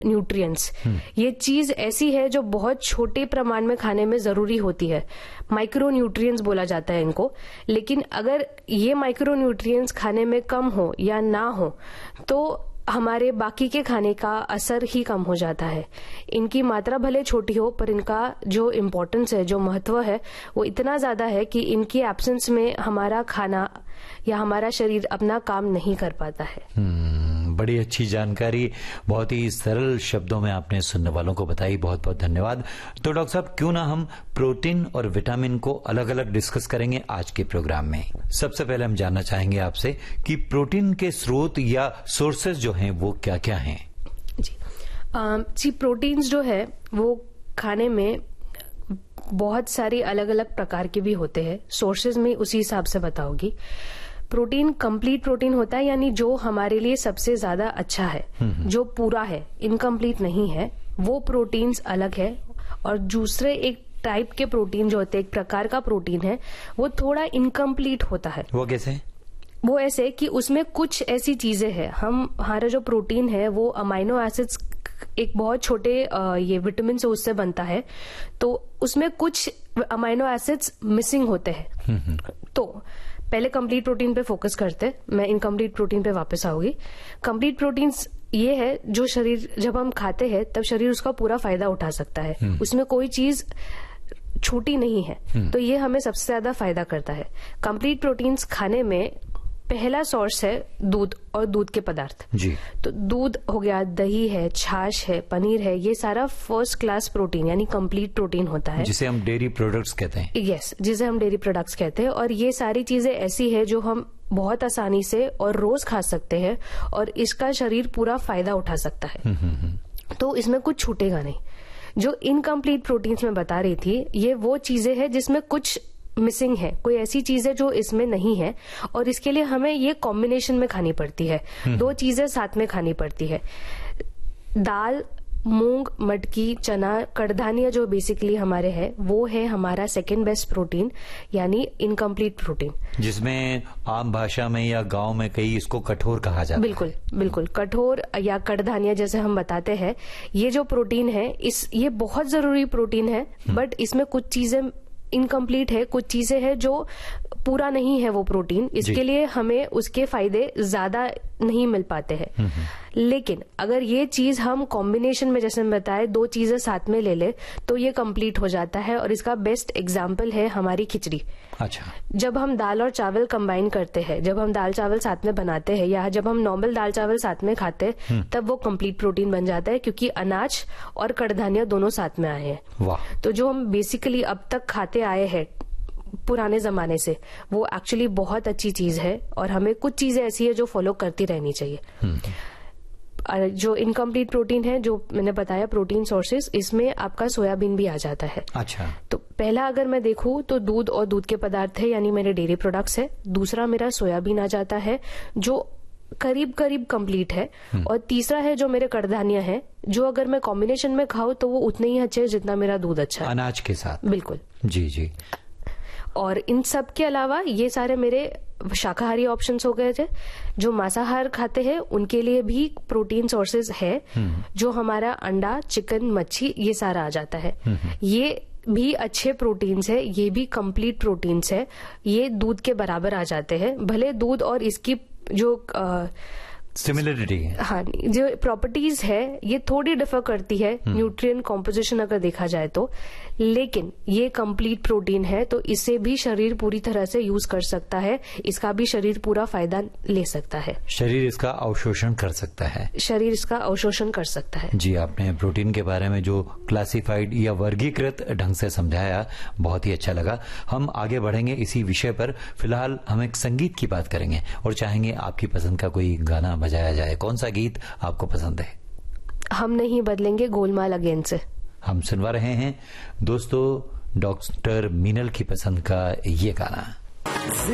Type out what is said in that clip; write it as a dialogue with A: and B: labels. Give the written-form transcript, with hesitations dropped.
A: Nutrients, ये चीज ऐसी है जो बहुत छोटे प्रमाण में खाने में जरूरी होती है। माइक्रो न्यूट्रिएंट्स बोला जाता है इनको। लेकिन अगर ये माइक्रो न्यूट्रिएंट्स खाने में कम हो या ना हो तो हमारे बाकी के खाने का असर ही कम हो जाता है। इनकी मात्रा भले छोटी हो पर इनका जो इम्पोर्टेंस है, जो महत्व है, वो इतना ज्यादा है कि इनकी एब्सेंस में हमारा खाना या हमारा शरीर अपना काम नहीं कर पाता है।
B: बड़ी अच्छी जानकारी बहुत ही सरल शब्दों में आपने सुनने वालों को बताई। बहुत बहुत धन्यवाद। तो डॉक्टर साहब, क्यों ना हम प्रोटीन और विटामिन को अलग अलग डिस्कस करेंगे आज के प्रोग्राम में। सबसे पहले हम जानना चाहेंगे आपसे कि प्रोटीन के स्रोत या सोर्सेज जो हैं वो क्या क्या हैं?
A: जी, प्रोटीन्स जो है वो खाने में बहुत सारी अलग अलग प्रकार के भी होते हैं। सोर्सेज में उसी हिसाब से बताओगी। प्रोटीन कंप्लीट प्रोटीन होता है, यानी जो हमारे लिए सबसे ज्यादा अच्छा है, जो पूरा है, इनकम्प्लीट नहीं है, वो प्रोटीन्स अलग है। और दूसरे एक टाइप के प्रोटीन जो होते हैं, एक प्रकार का प्रोटीन है, वो थोड़ा इनकम्प्लीट होता है।
B: वो कैसे?
A: वो ऐसे कि उसमें कुछ ऐसी चीजें हैं, हमारा जो प्रोटीन है वो अमाइनो एसिड्स एक बहुत छोटे ये विटामिन से उससे बनता है, तो उसमें कुछ अमाइनो एसिड्स मिसिंग होते हैं। तो पहले कंप्लीट प्रोटीन पे फोकस करते, मैं इनकम्प्लीट प्रोटीन पे वापस आऊंगी। कंप्लीट प्रोटीन्स ये है जो शरीर जब हम खाते हैं तब शरीर उसका पूरा फायदा उठा सकता है, उसमें कोई चीज छूटी नहीं है, तो ये हमें सबसे ज्यादा फायदा करता है। कंप्लीट प्रोटीन्स खाने में पहला सोर्स है दूध और दूध के पदार्थ
B: जी।
A: तो दूध हो गया, दही है, छाछ है, पनीर है, ये सारा फर्स्ट क्लास प्रोटीन यानी कंप्लीट प्रोटीन होता है,
B: जिसे हम डेयरी प्रोडक्ट्स कहते हैं।
A: यस, जिसे हम डेयरी प्रोडक्ट्स कहते हैं। और ये सारी चीजें ऐसी है जो हम बहुत आसानी से और रोज खा सकते हैं और इसका शरीर पूरा फायदा उठा सकता है। तो इसमें कुछ छूटेगा नहीं। जो इनकम्प्लीट प्रोटीन्स में बता रही थी, ये वो चीजें हैं जिसमें कुछ मिसिंग है, कोई ऐसी चीज है जो इसमें नहीं है, और इसके लिए हमें ये कॉम्बिनेशन में खानी पड़ती है, दो चीजें साथ में खानी पड़ती है। दाल, मूंग, मटकी, चना, कड़धानिया जो बेसिकली हमारे है, वो है हमारा सेकंड बेस्ट प्रोटीन यानी इनकम्प्लीट प्रोटीन, जिसमें
B: आम भाषा में या गांव में कई इसको कठोर कहा जाता है।
A: बिल्कुल बिल्कुल, कठोर या कड़धानिया जैसे हम बताते हैं। ये जो प्रोटीन है ये बहुत जरूरी प्रोटीन है, बट इसमें कुछ चीजें इनकम्प्लीट है, कुछ चीजें हैं जो पूरा नहीं है वो प्रोटीन, इसके लिए हमें उसके फायदे ज्यादा नहीं मिल पाते हैं। लेकिन अगर ये चीज हम कॉम्बिनेशन में, जैसे मैं बताए, दो चीजें साथ में ले ले तो ये कंप्लीट हो जाता है। और इसका बेस्ट एग्जाम्पल है हमारी खिचड़ी।
B: अच्छा,
A: जब हम दाल और चावल कंबाइन करते हैं, जब हम दाल चावल साथ में बनाते हैं या जब हम नॉर्मल दाल चावल साथ में खाते हैं, तब वो कंप्लीट प्रोटीन बन जाता है, क्योंकि अनाज और कड़धानियां दोनों साथ में आए हैं।
B: वाह।
A: तो जो हम बेसिकली अब तक खाते आए हैं पुराने जमाने से, वो एक्चुअली बहुत अच्छी चीज है और हमें कुछ चीजें ऐसी है जो फॉलो करती रहनी चाहिए। जो इनकम्प्लीट प्रोटीन है, जो मैंने बताया प्रोटीन सोर्सेज, इसमें आपका सोयाबीन भी आ जाता है।
B: अच्छा।
A: तो पहला अगर मैं देखूं तो दूध और दूध के पदार्थ है, यानी मेरे डेयरी प्रोडक्ट्स है। दूसरा मेरा सोयाबीन आ जाता है जो करीब करीब कंप्लीट है। और तीसरा है जो मेरे कड़धानियां हैं, जो अगर मैं कॉम्बिनेशन में खाऊं तो वो उतने ही अच्छे है जितना मेरा दूध अच्छा है,
B: अनाज के साथ।
A: बिल्कुल
B: जी जी।
A: और इन सब के अलावा ये सारे मेरे शाकाहारी ऑप्शंस हो गए थे। जो मांसाहार खाते हैं उनके लिए भी प्रोटीन सोर्सेज है, जो हमारा अंडा, चिकन, मच्छी, ये सारा आ जाता है। ये भी अच्छे प्रोटीन्स है, ये भी कंप्लीट प्रोटीन्स है, ये दूध के बराबर आ जाते हैं। भले दूध और इसकी जो
B: सिमिलरिटी है,
A: हाँ, जो प्रॉपर्टीज है ये थोड़ी डिफर करती है न्यूट्रिएंट कॉम्पोजिशन अगर देखा जाए तो, लेकिन ये कंप्लीट प्रोटीन है, तो इसे भी शरीर पूरी तरह से यूज कर सकता है, इसका भी शरीर पूरा फायदा ले सकता है।
B: शरीर इसका अवशोषण कर सकता है,
A: शरीर इसका अवशोषण कर सकता है।
B: जी, आपने प्रोटीन के बारे में जो क्लासिफाइड या वर्गीकृत ढंग से समझाया, बहुत ही अच्छा लगा। हम आगे बढ़ेंगे इसी विषय पर। फिलहाल हम एक संगीत की बात करेंगे और चाहेंगे आपकी पसंद का कोई गाना बजाया जाए। कौन सा गीत आपको पसंद है?
A: हम नहीं बदलेंगे गोलमाल अगेन से
B: हम सुनवा रहे हैं दोस्तों डॉक्टर मीनल की पसंद का ये गाना।